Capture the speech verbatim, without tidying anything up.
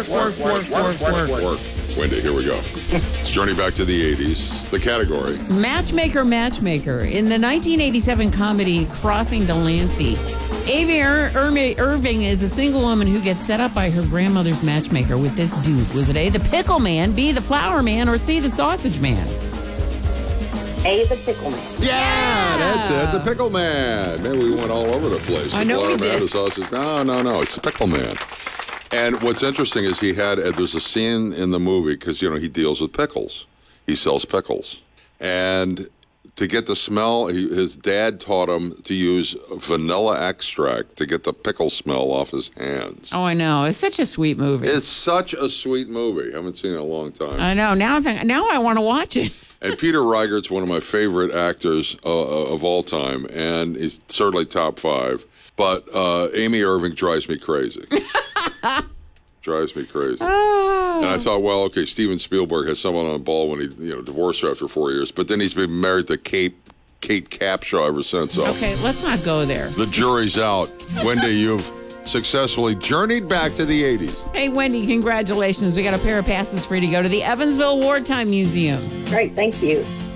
work, work, work, work, work, work. Wendy, here we go. Let's journey back to the eighties. The category. Matchmaker, Matchmaker. In the nineteen eighty-seven comedy Crossing Delancey, Amy Ir- Ir- Irving is a single woman who gets set up by her grandmother's matchmaker with this dude. Was it A, the pickle man, B, the flour man, or C, the sausage man? A, the pickle man. Yeah, that's it. The pickle man. Man, we went all over the place. The I know flour we man, did. the sausage. No, no, no. It's the pickle man. And what's interesting is he had, uh, there's a scene in the movie, because, you know, he deals with pickles. He sells pickles. And to get the smell, he, his dad taught him to use vanilla extract to get the pickle smell off his hands. Oh, I know. It's such a sweet movie. It's such a sweet movie. I haven't seen it in a long time. I know. Now, I think, now I want to watch it. And Peter Reigert's one of my favorite actors uh, of all time, and he's certainly top five. But uh, Amy Irving drives me crazy. drives me crazy. Oh. And I thought, well, okay, Steven Spielberg has someone on the ball when he, you know, divorced her after four years. But then he's been married to Kate, Kate Capshaw ever since. So Okay, let's not go there. the jury's out. Wendy, you've successfully journeyed back to the eighties. Hey, Wendy, congratulations. We got a pair of passes for you to go to the Evansville Wartime Museum. Great, thank you.